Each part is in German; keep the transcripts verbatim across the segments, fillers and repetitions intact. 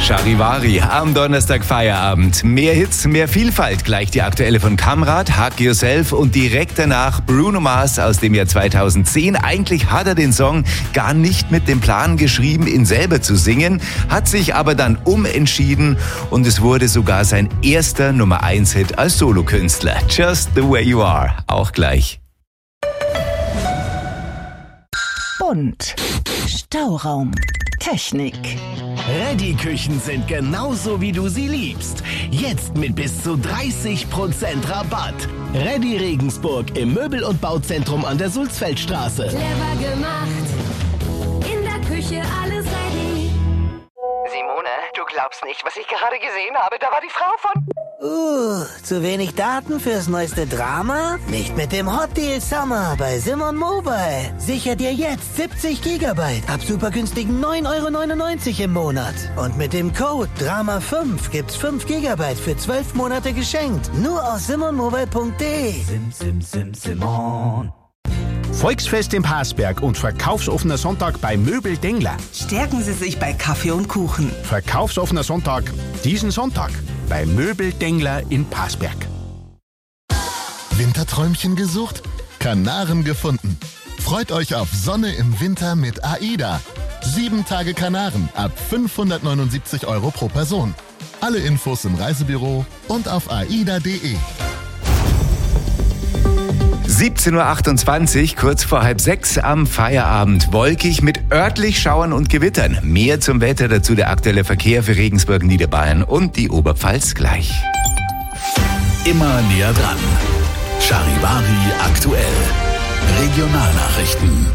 Charivari am Donnerstag Feierabend. Mehr Hits, mehr Vielfalt. Gleich die aktuelle von Kamrat, Hug Yourself und direkt danach Bruno Mars aus dem Jahr zweitausendzehn. Eigentlich hat er den Song gar nicht mit dem Plan geschrieben, ihn selber zu singen, hat sich aber dann umentschieden und es wurde sogar sein erster Nummer eins Hit als Solokünstler. Just the way you are. Auch gleich. Bunt. Stauraum. Technik. Reddy-Küchen sind genauso, wie du sie liebst. Jetzt mit bis zu dreißig Prozent Rabatt. Reddy Regensburg im Möbel- und Bauzentrum an der Sulzfeldstraße. Clever gemacht. In der Küche alles ready. Simone, du glaubst nicht, was ich gerade gesehen habe. Da war die Frau von... Uh, zu wenig Daten fürs neueste Drama? Nicht mit dem Hot Deal Summer bei Simon Mobile. Sicher dir jetzt siebzig Gigabyte ab super günstigen neun Euro neunundneunzig im Monat. Und mit dem Code Drama fünf gibt's fünf Gigabyte für zwölf Monate geschenkt. Nur auf simon mobile punkt de. Sim, sim, sim, Simon. Volksfest im Parsberg und verkaufsoffener Sonntag bei Möbel Dengler. Stärken Sie sich bei Kaffee und Kuchen. Verkaufsoffener Sonntag diesen Sonntag bei Möbel Dengler in Parsberg. Winterträumchen gesucht? Kanaren gefunden. Freut euch auf Sonne im Winter mit AIDA. Sieben Tage Kanaren ab fünfhundertneunundsiebzig Euro pro Person. Alle Infos im Reisebüro und auf aida punkt de. siebzehn Uhr achtundzwanzig, kurz vor halb sechs am Feierabend. Wolkig mit örtlich Schauern und Gewittern. Mehr zum Wetter, dazu der aktuelle Verkehr für Regensburg, Niederbayern und die Oberpfalz gleich. Immer näher dran. Charivari aktuell. Regionalnachrichten.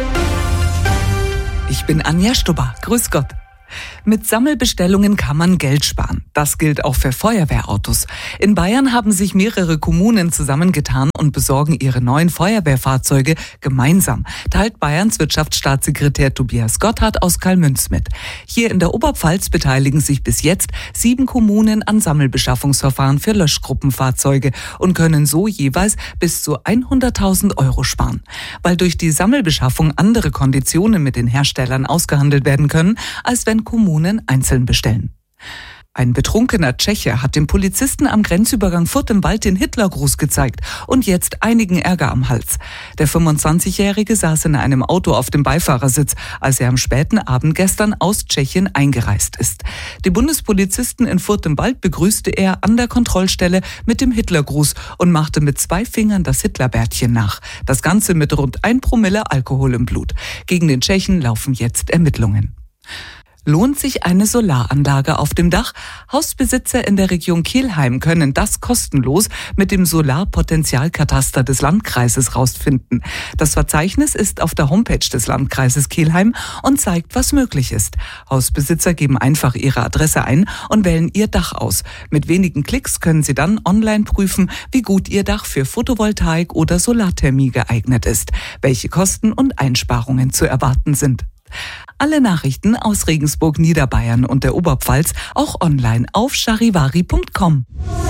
Ich bin Anja Stubber. Grüß Gott. Mit Sammelbestellungen kann man Geld sparen. Das gilt auch für Feuerwehrautos. In Bayern haben sich mehrere Kommunen zusammengetan und besorgen ihre neuen Feuerwehrfahrzeuge gemeinsam, teilt Bayerns Wirtschaftsstaatssekretär Tobias Gotthard aus Kalmünz mit. Hier in der Oberpfalz beteiligen sich bis jetzt sieben Kommunen an Sammelbeschaffungsverfahren für Löschgruppenfahrzeuge und können so jeweils bis zu hunderttausend Euro sparen. Weil durch die Sammelbeschaffung andere Konditionen mit den Herstellern ausgehandelt werden können, als wenn Kommunen einzeln bestellen. Ein betrunkener Tscheche hat dem Polizisten am Grenzübergang Furt im Wald den Hitlergruß gezeigt und jetzt einigen Ärger am Hals. Der fünfundzwanzigjährige saß in einem Auto auf dem Beifahrersitz, als er am späten Abend gestern aus Tschechien eingereist ist. Die Bundespolizisten in Furt im Wald begrüßte er an der Kontrollstelle mit dem Hitlergruß und machte mit zwei Fingern das Hitlerbärtchen nach. Das Ganze mit rund ein Promille Alkohol im Blut. Gegen den Tschechen laufen jetzt Ermittlungen. Lohnt sich eine Solaranlage auf dem Dach? Hausbesitzer in der Region Kelheim können das kostenlos mit dem Solarpotenzialkataster des Landkreises rausfinden. Das Verzeichnis ist auf der Homepage des Landkreises Kelheim und zeigt, was möglich ist. Hausbesitzer geben einfach ihre Adresse ein und wählen ihr Dach aus. Mit wenigen Klicks können sie dann online prüfen, wie gut ihr Dach für Photovoltaik oder Solarthermie geeignet ist, welche Kosten und Einsparungen zu erwarten sind. Alle Nachrichten aus Regensburg, Niederbayern und der Oberpfalz auch online auf charivari punkt com.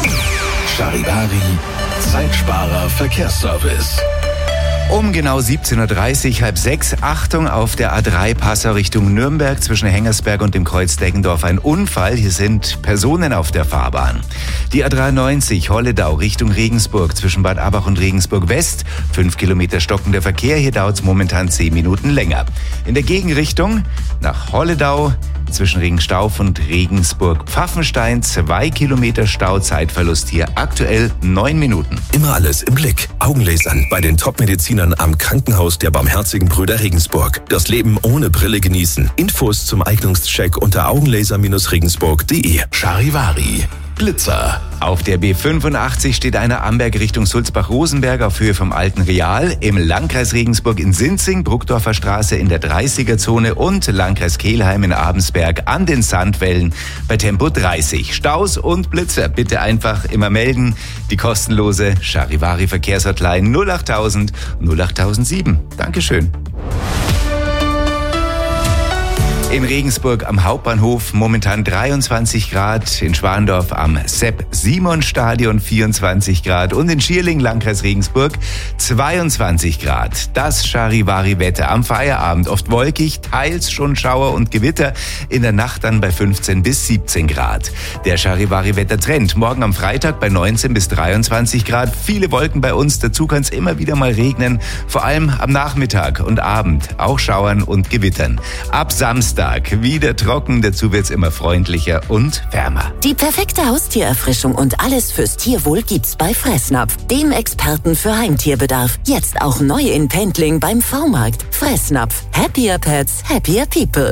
Charivari, Zeitsparer Verkehrsservice. Um genau siebzehn Uhr dreißig, halb sechs, Achtung auf der A drei Passau Richtung Nürnberg zwischen Hengersberg und dem Kreuz Deggendorf ein Unfall. Hier sind Personen auf der Fahrbahn. Die A dreiundneunzig Holledau Richtung Regensburg zwischen Bad Abach und Regensburg West. Fünf Kilometer stockender Verkehr, hier dauert es momentan zehn Minuten länger. In der Gegenrichtung nach Holledau zwischen Regenstauf und Regensburg-Pfaffenstein zwei Kilometer Stau, Zeitverlust hier aktuell neun Minuten. Immer alles im Blick. Augenlasern bei den Top-Medizinern am Krankenhaus der Barmherzigen Brüder Regensburg. Das Leben ohne Brille genießen. Infos zum Eignungscheck unter augenlaser regensburg punkt de. Charivari. Blitzer. Auf der B fünfundachtzig steht einer Amberg Richtung Sulzbach-Rosenberg auf Höhe vom Alten Real, im Landkreis Regensburg in Sinzing, Bruckdorfer Straße in der dreißiger-Zone und Landkreis Kelheim in Abensberg an den Sandwellen bei Tempo dreißig. Staus und Blitzer bitte einfach immer melden. Die kostenlose Charivari Verkehrshotline null achttausend null achttausendsieben. Dankeschön. In Regensburg am Hauptbahnhof momentan dreiundzwanzig Grad, in Schwandorf am Sepp-Simon-Stadion vierundzwanzig Grad und in Schierling, Landkreis Regensburg zweiundzwanzig Grad. Das Charivari-Wetter am Feierabend, oft wolkig, teils schon Schauer und Gewitter, in der Nacht dann bei fünfzehn bis siebzehn Grad. Der Charivari-Wettertrend, morgen am Freitag bei neunzehn bis dreiundzwanzig Grad, viele Wolken bei uns, dazu kann es immer wieder mal regnen, vor allem am Nachmittag und Abend, auch Schauern und Gewittern. Ab Samstag wieder trocken, dazu wird's immer freundlicher und wärmer. Die perfekte Haustiererfrischung und alles fürs Tierwohl gibt's bei Fressnapf, dem Experten für Heimtierbedarf. Jetzt auch neu in Pendling beim V-Markt. Fressnapf. Happier Pets, happier People.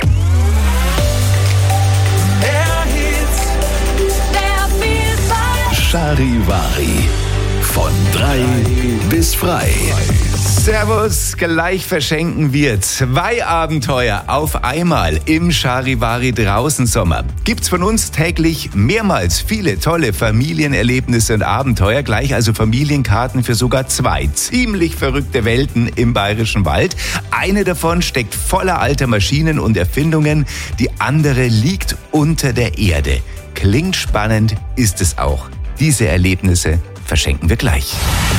Charivari. Von drei bis frei. Servus, gleich verschenken wir zwei Abenteuer auf einmal im Charivari Draußensommer. Gibt's von uns täglich mehrmals viele tolle Familienerlebnisse und Abenteuer, gleich also Familienkarten für sogar zwei ziemlich verrückte Welten im Bayerischen Wald. Eine davon steckt voller alter Maschinen und Erfindungen, die andere liegt unter der Erde. Klingt spannend, ist es auch. Diese Erlebnisse verschenken wir gleich.